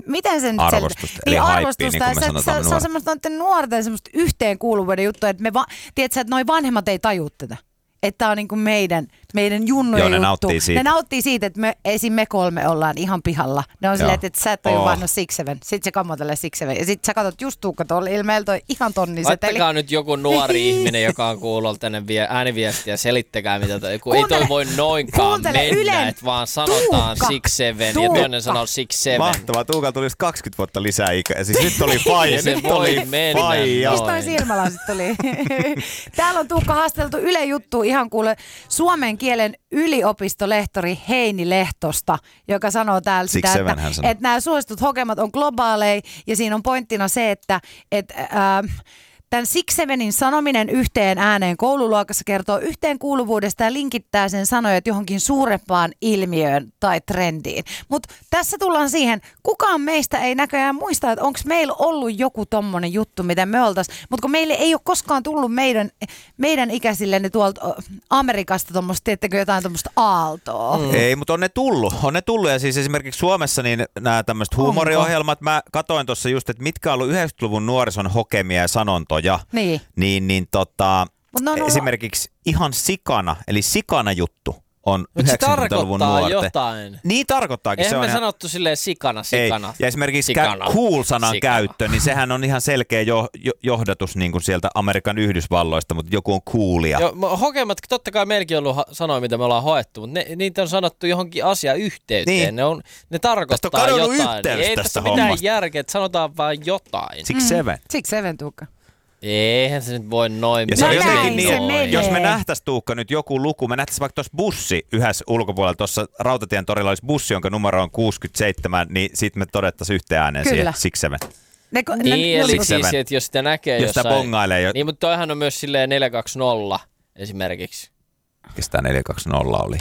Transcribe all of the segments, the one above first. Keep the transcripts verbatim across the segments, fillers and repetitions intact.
miten sen... Arvostusta, eli niin arvostusta. hypeä, niin se, se, se on semmoista nuorten semmoista yhteenkuuluvuuden juttu, että me va, tiedätkö, että noi vanhemmat ei tajua tätä. Että tää on niinku meidän, meidän junnojen Joo, ne juttu. nauttii siitä. Ne nauttii siitä, että me, esim. me kolme ollaan ihan pihalla. Ne on silleen, että, että sä et ole oh. vannut Six Seven. Sitten se kammotelee Six Seven. Ja sit sä katsot just Tuukka tuolla ilmeellä toi ihan tonni seteli. Laittakaa nyt joku nuori ihminen, joka on kuullut tänne vie, ääniviestiä, selittäkää mitä toi. Kun kuuntele, ei toi voi noinkaan mennä, Ylen, että vaan sanotaan Tuukka, Six Seven Tuukka. Ja toinen sanoo Six Seven. Mahtavaa, Tuukalla tulisi kaksikymmentä vuotta lisää ikää. Siis nyt oli faija, nyt oli faija. Mistä toi silmälasit tuli? Täällä on Tuukka haasteltu Yle juttu ihan kuule suomen kielen yliopistolehtori Heini Lehtosta, joka sanoo täällä sitä, että, että nämä suositut hokemat on globaaleja ja siinä on pointtina se, että et, äh, tämän Six Sevenin sanominen yhteen ääneen koululuokassa kertoo yhteenkuuluvuudesta ja linkittää sen sanoja johonkin suurempaan ilmiöön tai trendiin. Mutta tässä tullaan siihen, kukaan meistä ei näköjään muista, että onko meillä ollut joku tommonen juttu, mitä me oltaisiin. Mutta kun meille ei ole koskaan tullut meidän, meidän ikäisilleni tuolta Amerikasta tuommoista, tiettäkö jotain tuommoista aaltoa? Mm. Ei, mutta on ne tullut. On ne tullut ja siis esimerkiksi Suomessa niin nämä tämmöiset huumoriohjelmat, mä katoin tuossa just, että mitkä on ollut yhdeksänkymmentäluvun nuorison hokemia ja sanontoja. Niin, niin, niin tota, no, no, esimerkiksi ihan sikana, eli sikana juttu on yhdeksänkymmentäluvun nuorten. Jotain. Niin tarkoittaakin. Eihän se on me ihan... sanottu silleen sikana, sikana. Ei. Ja esimerkiksi sikana. cool-sanan sikana. käyttö, niin sehän on ihan selkeä jo, jo, johdatus niin kuin sieltä Amerikan Yhdysvalloista, mutta joku on coolia. Jo, hokemat, totta kai meilläkin on ollut sanoja, mitä me ollaan hoettu, mutta ne, niitä on sanottu johonkin asiayhteyteen. Niin. Ne, on, ne tarkoittaa jotain. Niin ei tässä mitään hommasta. Järkeä, että sanotaan vain jotain. Six Seven. Mm. Six Seven, Tuukka. Eihän se nyt voi noin ja se on jotenkin niin, jos me nähtäis Tuukka nyt joku luku, me nähtäis vaikka tuossa bussi yhdessä ulkopuolella, tuossa Rautatien torilla olisi bussi, jonka numero on kuusikymmentäseitsemän, niin sit me todettaisiin yhteen ääneen siihen Six Seven. Ne, niin, eli siis, että jos sitä näkee jos jossain. Jos sitä bongailee. Jo... Niin, mutta toihan on myös silleen neljä kaksi nolla esimerkiksi. Mikä sitä neljä kaksi nolla oli?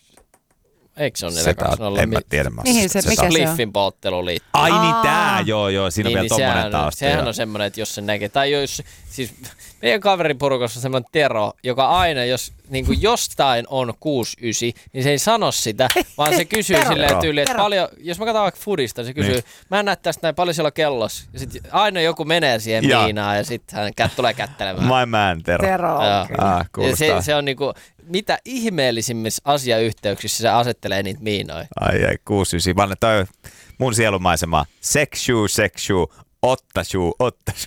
Eikö se ole neljä kaksi nolla? En mä tiedä. Mihin se, mikä se on? Spliffin polttelu liittyy. Ai niin tää, joo joo, siinä niin, on vielä tommonen taas. Sehän on semmoinen, että jos se näkee, tai jos, siis meidän kaveriporukassa on semmoinen Tero, joka aina, jos niin kuin jostain on kuusi yhdeksän, niin se ei sano sitä, vaan se kysyy silleen tyyliin, että paljon, jos mä katson vaikka foodista, se kysyy, niin. Mä en näe tästä näin, paljon siellä on kellos. Ja sit aina joku menee siihen ja. Miinaan ja sitten hän kät, tulee kättelemään. My man, Tero. Tero, okay. ah, se, se on niinku, mitä ihmeellisimmissä asiayhteyksissä se asettelee niitä miinoja. Ai ai, kuusi yhdeksän. Vanne, toi mun sielumaisema. Sexu, sexu, ottashu, ottashu.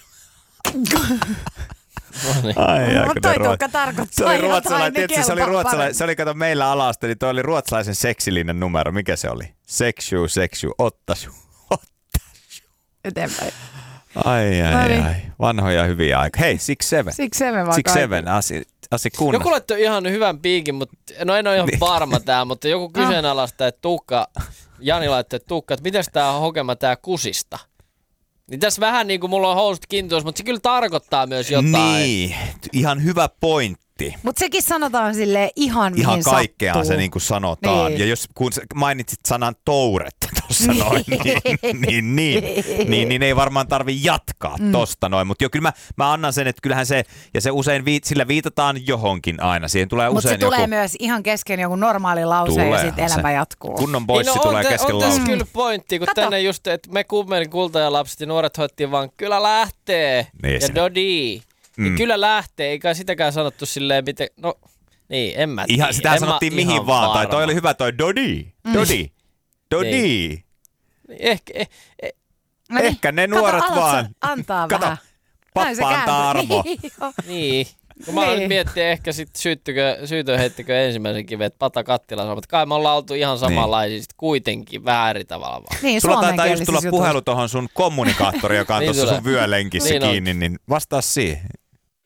No niin. Ai, ai, mutta toi Tuukka tarkoittaa se oli ruotsalainen, jotain, tietysti, se oli ruotsalainen, se oli kato meillä alasta, niin toi oli ruotsalaisen seksillinen numero. Mikä se oli? Sexu, sexu, ottashu, ottashu. Eteenpäin. Ai, ai, no niin. ai. Vanhoja hyviä aikoja. Hei, Six Seven. Six Seven vaan Six Seven, asi, asi kunnas. Joku laittoi ihan hyvän piikin, mutta no en ole ihan varma tää, mutta joku kyseenalaista, että Tuukka, Jani laittoi, että Tuukka, että mitäs tää hokema tää kusista? Niin tässä vähän niin kuin mulla on housut kintuissa, mutta se kyllä tarkoittaa myös jotain. Niin, ihan hyvä pointti. Mutta sekin sanotaan silleen ihan mihin Ihan kaikkea sattuu. Se niin kuin sanotaan. Niin. Ja jos kun mainitsit sanan touretta tuossa noin, niin, niin, niin, niin, niin ei varmaan tarvi jatkaa mm. tosta noin. Mutta jo kyllä mä, mä annan sen, että kyllähän se, ja se usein viit, sillä viitataan johonkin aina. Siihen tulee Mut usein se tulee joku... myös ihan kesken joku normaali lause tulee ja sitten elämä jatkuu. Kunnon boissi niin no, tulee te, kesken lause. On tässä kyllä pointti, kun Kato. Tänne just, että me kummelin kultajalapset ja nuoret hoittiin vaan kyllä lähtee niin ja dodi. Mm. Niin kyllä lähtee, eikä sitäkään sanottu silleen, miten, no niin, en mä tiedä. Ihan, sitä sanottiin mihin vaan, varma. tai toi oli hyvä toi dodi, dodi, dodi. Niin. Ehkä, eh, eh. Ehkä ne nuoret Kato, vaan. Antaa Kato, vähän. pappa antaa arvo. Niin. Kun mä niin. nyt miettiä, ehkä sit syyttykö, syytö heittikö ensimmäisen kiven, että Pata Kattila sanoo, mutta kai me ollaan oltu ihan samanlaisia niin. Kuitenkin vähän eri tavalla vaan. Niin, sulla taitaa just tulla puhelu tuohon sun kommunikaattori, joka on niin tuossa sun vyölenkissä niin kiinni, on. Niin vastaa siihen.